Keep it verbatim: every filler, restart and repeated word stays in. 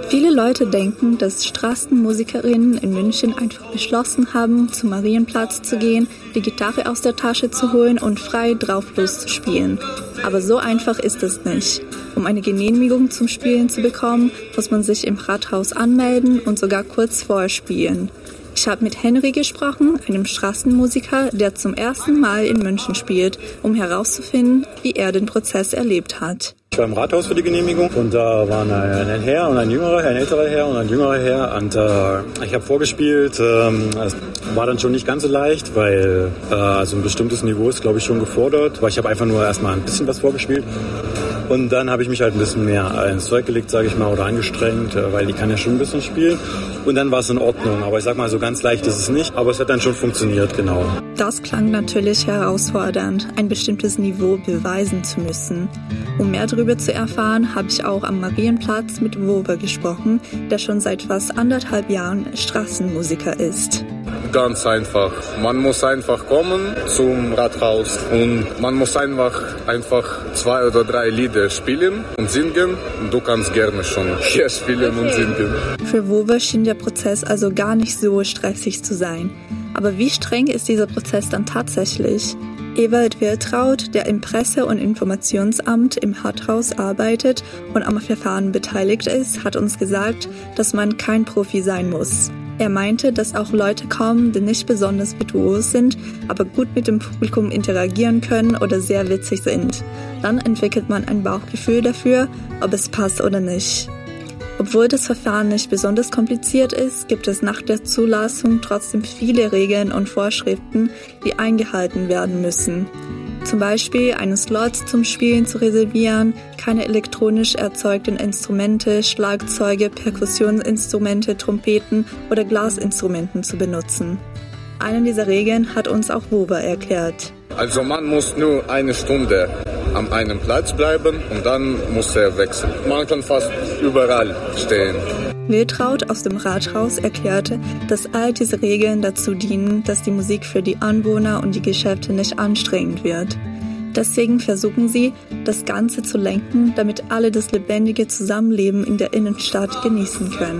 Viele Leute denken, dass Straßenmusikerinnen in München einfach beschlossen haben, zum Marienplatz zu gehen, die Gitarre aus der Tasche zu holen und frei drauf loszuspielen. Aber so einfach ist es nicht. Um eine Genehmigung zum Spielen zu bekommen, muss man sich im Rathaus anmelden und sogar kurz vorher spielen. Ich habe mit Henry gesprochen, einem Straßenmusiker, der zum ersten Mal in München spielt, um herauszufinden, wie er den Prozess erlebt hat. Ich war im Rathaus für die Genehmigung und da waren ein Herr und ein jüngerer Herr, ein älterer Herr und ein jüngerer Herr und äh, ich habe vorgespielt. Ähm, es war dann schon nicht ganz so leicht, weil äh, also ein bestimmtes Niveau ist, glaube ich, schon gefordert, weil ich habe einfach nur erstmal ein bisschen was vorgespielt. Und dann habe ich mich halt ein bisschen mehr ins Zeug gelegt, sage ich mal, oder angestrengt, weil die kann ja schon ein bisschen spielen. Und dann war es in Ordnung. Aber ich sag mal, so ganz leicht ist es nicht. Aber es hat dann schon funktioniert, genau. Das klang natürlich herausfordernd, ein bestimmtes Niveau beweisen zu müssen. Um mehr darüber zu erfahren, habe ich auch am Marienplatz mit Wowe gesprochen, der schon seit fast anderthalb Jahren Straßenmusiker ist. Ganz einfach. Man muss einfach kommen zum Rathaus und man muss einfach, einfach zwei oder drei Lieder spielen und singen. Und du kannst gerne schon hier spielen und singen. Für Wowe schien der Prozess also gar nicht so stressig zu sein. Aber wie streng ist dieser Prozess dann tatsächlich? Ewald Wiltraud, der im Presse- und Informationsamt im Rathaus arbeitet und am Verfahren beteiligt ist, hat uns gesagt, dass man kein Profi sein muss. Er meinte, dass auch Leute kommen, die nicht besonders virtuos sind, aber gut mit dem Publikum interagieren können oder sehr witzig sind. Dann entwickelt man ein Bauchgefühl dafür, ob es passt oder nicht. Obwohl das Verfahren nicht besonders kompliziert ist, gibt es nach der Zulassung trotzdem viele Regeln und Vorschriften, die eingehalten werden müssen. Zum Beispiel einen Slot zum Spielen zu reservieren, keine elektronisch erzeugten Instrumente, Schlagzeuge, Perkussionsinstrumente, Trompeten oder Glasinstrumenten zu benutzen. Eine dieser Regeln hat uns auch Wowe erklärt. Also man muss nur eine Stunde an einem Platz bleiben und dann muss er wechseln. Man kann fast überall stehen. Wiltraud aus dem Rathaus erklärte, dass all diese Regeln dazu dienen, dass die Musik für die Anwohner und die Geschäfte nicht anstrengend wird. Deswegen versuchen sie, das Ganze zu lenken, damit alle das lebendige Zusammenleben in der Innenstadt genießen können.